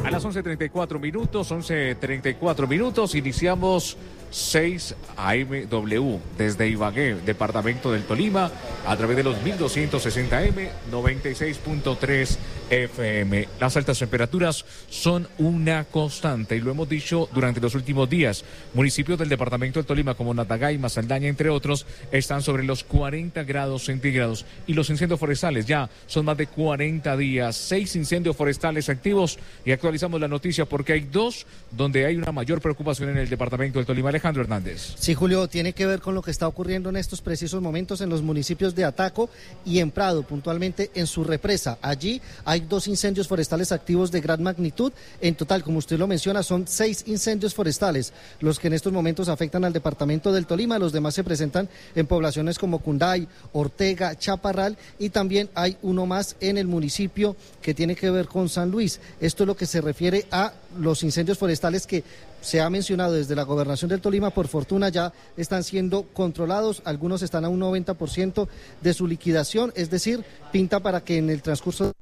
A las 11:34 minutos, iniciamos 6 AMW desde Ibagué, departamento del Tolima, a través de los 1260M, 96.3 FM. Las altas temperaturas son una constante y lo hemos dicho durante los últimos días. Municipios del departamento del Tolima como Natagaima, Saldaña, entre otros, están sobre los 40 grados centígrados y los incendios forestales ya son más de 40 días, 6 incendios forestales activos y actualizamos la noticia porque hay 2 donde hay una mayor preocupación en el departamento del Tolima. Alejandro Hernández. Sí, Julio, tiene que ver con lo que está ocurriendo en estos precisos momentos en los municipios de Ataco y en Prado, puntualmente en su represa. Allí hay 2 incendios forestales activos de gran magnitud. En total, como usted lo menciona, son 6 incendios forestales los que en estos momentos afectan al departamento del Tolima. Los demás se presentan en poblaciones como Cunday, Ortega, Chaparral y también hay uno más en el municipio que tiene que ver con San Luis. Esto es lo que se refiere a los incendios forestales que se ha mencionado desde la gobernación del Tolima. Por fortuna ya están siendo controlados, algunos están a un 90% de su liquidación, es decir, pinta para que en el transcurso